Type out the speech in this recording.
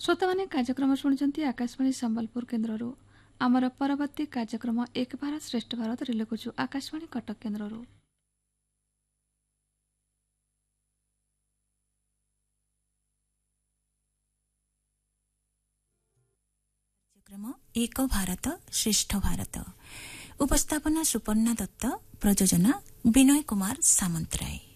श्रोताମାନେ କାର୍ଯ୍ୟକ୍ରମ ଶୁଣୁଛନ୍ତି ଆକାଶବାଣୀ ସମ୍ବଲପୁର କେନ୍ଦ୍ରରୁ। ଆମର ପରବର୍ତ୍ତୀ କାର୍ଯ୍ୟକ୍ରମ ଏକ ଭାରତ ଶ୍ରେଷ୍ଠ ଭାରତ ରିଲେଖୁଛୁ ଆକାଶବାଣୀ କଟକ କେନ୍ଦ୍ରରୁ। କାର୍ଯ୍ୟକ୍ରମ ଏକ ଭାରତ ଶ୍ରେଷ୍ଠ ଭାରତ। ଉପସ୍ଥାପନା ସୁପର୍ଣ୍ଣା ଦତ୍ତ, ପ୍ରଯୋଜନା ବିନୟ କୁମାର ସାମନ୍ତରାୟ।